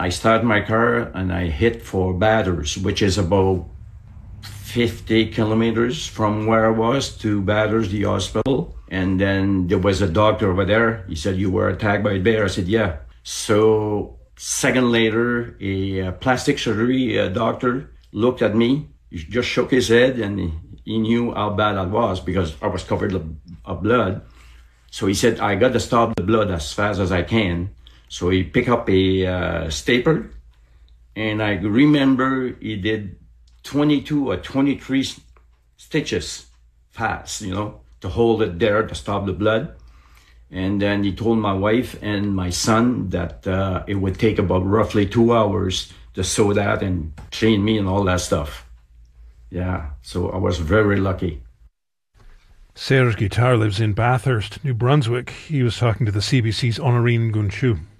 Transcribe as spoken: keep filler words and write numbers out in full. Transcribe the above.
I started my car and I hit for Bathurst, which is about fifty kilometers from where I was to Bathurst, the hospital. And then there was a doctor over there. He said, you were attacked by a bear. I said, yeah. So second later, a, a plastic surgery uh, doctor looked at me. He just shook his head and he, he knew how bad I was because I was covered of, of blood. So he said, I got to stop the blood as fast as I can. So he picked up a uh, stapler, and I remember he did twenty-two or twenty-three stitches fast, you know, to hold it there to stop the blood. And then he told my wife and my son that uh, it would take about roughly two hours to sew that and clean me and all that stuff. Yeah, so I was very lucky. Serge Guittard lives in Bathurst, New Brunswick. He was talking to the C B C's Honorine Gunchu.